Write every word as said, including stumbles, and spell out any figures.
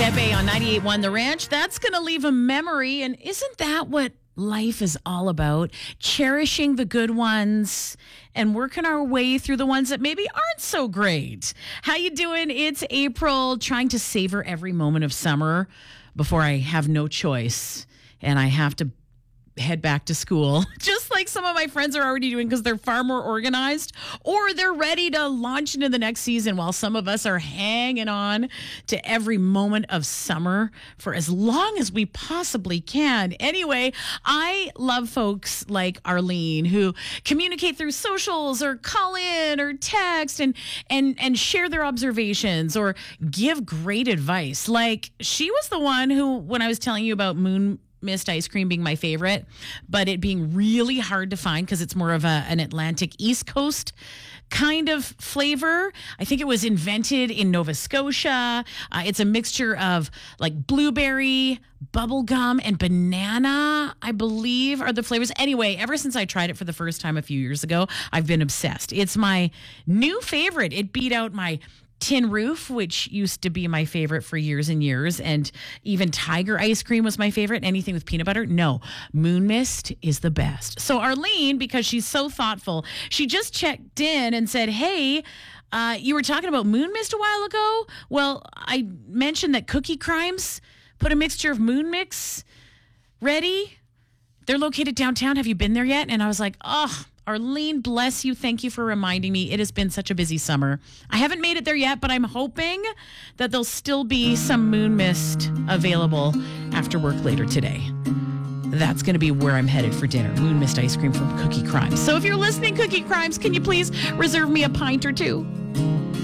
Tepe on ninety-eight point one The Ranch. That's going to leave a memory. And isn't that what life is all about? Cherishing the good ones and working our way through the ones that maybe aren't so great. How you doing? It's April, trying to savor every moment of summer before I have no choice and I have to head back to school, just like some of my friends are already doing because they're far more organized, or they're ready to launch into the next season, while some of us are hanging on to every moment of summer for as long as we possibly can. Anyway, I love folks like Arlene who communicate through socials or call in or text and and and share their observations or give great advice. Like, she was the one who, when I was telling you about Moon Mist ice cream being my favorite, but it being really hard to find because it's more of a, an Atlantic East Coast kind of flavor. I think it was invented in Nova Scotia. Uh, it's a mixture of like blueberry, bubblegum, and banana, I believe, are the flavors. Anyway, ever since I tried it for the first time a few years ago, I've been obsessed. It's my new favorite. It beat out my Tin Roof, which used to be my favorite for years and years, and even Tiger ice cream was my favorite. Anything with peanut butter, no. Moon Mist is the best. So Arlene, because she's so thoughtful, she just checked in and said, hey, uh, you were talking about Moon Mist a while ago? Well, I mentioned that Cookie Crimes put a mixture of Moon Mix ready. They're located downtown. Have you been there yet? And I was like, oh, Arlene, bless you. Thank you for reminding me. It has been such a busy summer. I haven't made it there yet, but I'm hoping that there'll still be some Moon Mist available after work later today. That's going to be where I'm headed for dinner. Moon Mist ice cream from Cookie Crimes. So if you're listening, Cookie Crimes, can you please reserve me a pint or two?